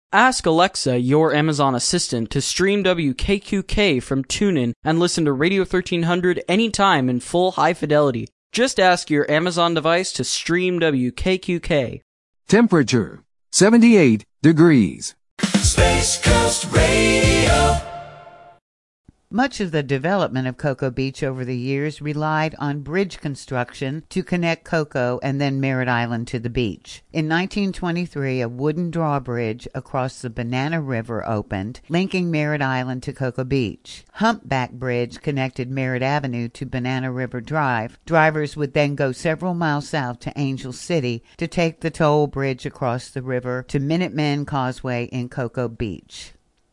Ask Alexa, your Amazon assistant, to stream WKQK from TuneIn and listen to Radio 1300 anytime in full high fidelity. Just ask your Amazon device to stream WKQK. Temperature, 78 degrees. Space Coast Radio. Much of the development of Cocoa Beach over the years relied on bridge construction to connect Cocoa and then Merritt Island to the beach. In 1923, a wooden drawbridge across the Banana River opened, linking Merritt Island to Cocoa Beach. Humpback Bridge connected Merritt Avenue to Banana River Drive. Drivers would then go several miles south to Angel City to take the toll bridge across the river to Minutemen Causeway in Cocoa Beach.